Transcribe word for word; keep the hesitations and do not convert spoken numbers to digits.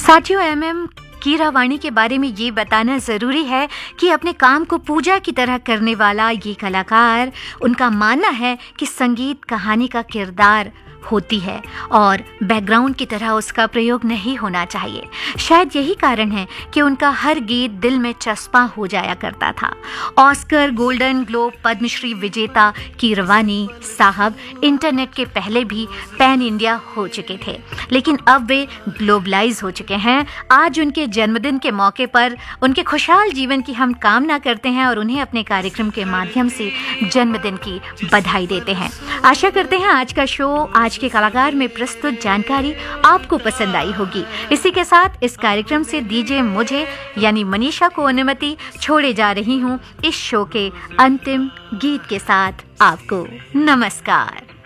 साथियों, M M कीरावाणी के बारे में ये बताना ज़रूरी है कि अपने काम को पूजा की तरह करने वाला ये कलाकार, उनका मानना है कि संगीत कहानी का किरदार होती है और बैकग्राउंड की तरह उसका प्रयोग नहीं होना चाहिए। शायद यही कारण है कि उनका हर गीत दिल में चस्पा हो जाया करता था। ऑस्कर, गोल्डन ग्लोब, पद्मश्री विजेता कीरवाणी साहब इंटरनेट के पहले भी पैन इंडिया हो चुके थे, लेकिन अब वे ग्लोबलाइज हो चुके हैं। आज उनके जन्मदिन के मौके पर उनके खुशहाल जीवन की हम कामना करते हैं और उन्हें अपने कार्यक्रम के माध्यम से जन्मदिन की बधाई देते हैं। आशा करते हैं आज का शो, आज के कलाकार में प्रस्तुत जानकारी आपको पसंद आई होगी। इसी के साथ इस कार्यक्रम से दीजिए मुझे यानी मनीषा को अनुमति, छोड़े जा रही हूँ इस शो के अंतिम गीत के साथ। आपको नमस्कार।